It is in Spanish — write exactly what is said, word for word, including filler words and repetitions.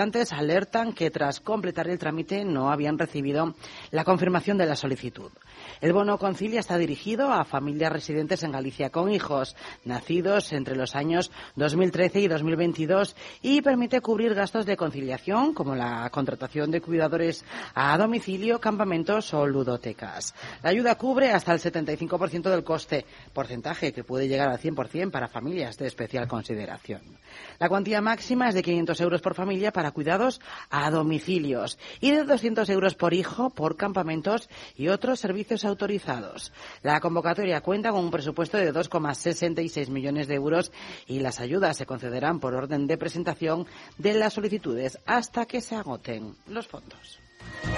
Antes alertan que tras completar el trámite no habían recibido la confirmación de la solicitud. El bono Concilia está dirigido a familias residentes en Galicia con hijos nacidos entre los años dos mil trece y dos mil veintidós y permite cubrir gastos de conciliación como la contratación de cuidadores a domicilio, campamentos o ludotecas. La ayuda cubre hasta el setenta y cinco por ciento del coste, porcentaje que puede llegar al cien por ciento para familias de especial consideración. La cuantía máxima es de quinientos euros por familia para cuidados a domicilios y de doscientos euros por hijo por campamentos y otros servicios autorizados. La convocatoria cuenta con un presupuesto de dos coma sesenta y seis millones de euros y las ayudas se concederán por orden de presentación de las solicitudes hasta que se agoten los fondos.